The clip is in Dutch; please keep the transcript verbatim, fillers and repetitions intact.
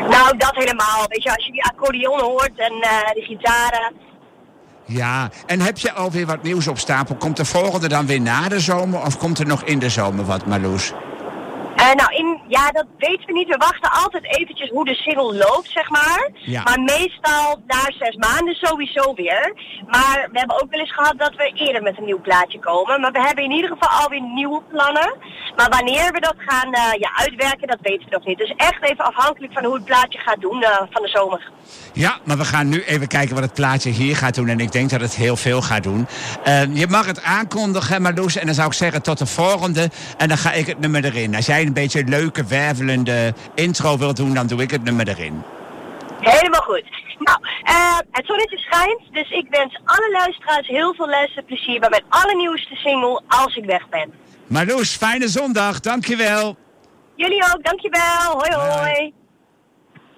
Nou, dat helemaal. Weet je, als je die accordeon hoort en uh, die gitaren. Ja, en heb je alweer wat nieuws op stapel? Komt de volgende dan weer na de zomer of komt er nog in de zomer wat, Marloes? Uh, nou, in, ja, dat weten we niet. We wachten altijd eventjes hoe de single loopt, zeg maar. Ja. Maar meestal na zes maanden sowieso weer. Maar we hebben ook wel eens gehad dat we eerder met een nieuw plaatje komen. Maar we hebben in ieder geval alweer nieuwe plannen. Maar wanneer we dat gaan uh, ja, uitwerken, dat weten we nog niet. Dus echt even afhankelijk van hoe het plaatje gaat doen uh, van de zomer. Ja, maar we gaan nu even kijken wat het plaatje hier gaat doen. En ik denk dat het heel veel gaat doen. Uh, je mag het aankondigen, Marloes. En dan zou ik zeggen tot de volgende. En dan ga ik het nummer erin. Als jij een beetje een leuke, wervelende intro wilt doen, dan doe ik het nummer erin. Helemaal goed. Nou, uh, het zonnetje schijnt. Dus ik wens alle luisteraars heel veel luisterplezier bij mijn allernieuwste single Als ik weg ben. Marloes, fijne zondag. Dankjewel. Jullie ook, dankjewel. Hoi hoi.